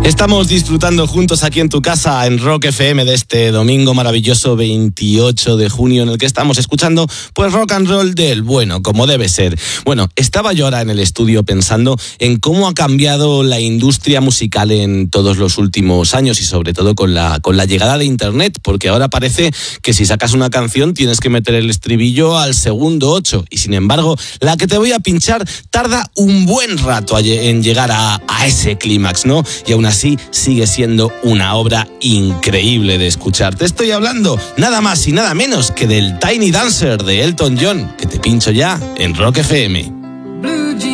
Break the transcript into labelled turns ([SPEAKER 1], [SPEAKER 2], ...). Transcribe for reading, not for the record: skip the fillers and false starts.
[SPEAKER 1] Estamos disfrutando juntos aquí en tu casa, en Rock FM, de este domingo maravilloso 28 de junio, en el que estamos escuchando pues rock and roll del bueno, como debe ser. Bueno, estaba yo ahora en el estudio pensando en cómo ha cambiado la industria musical en todos los últimos años y sobre todo con la llegada de internet, porque ahora parece que si sacas una canción tienes que meter el estribillo al segundo 8 y sin embargo la que te voy a pinchar tarda un buen rato en llegar a ese clímax, ¿no? Y aún así sigue siendo una obra increíble de escuchar. Te estoy hablando nada más y nada menos que del Tiny Dancer de Elton John, que te pincho ya en Rock FM.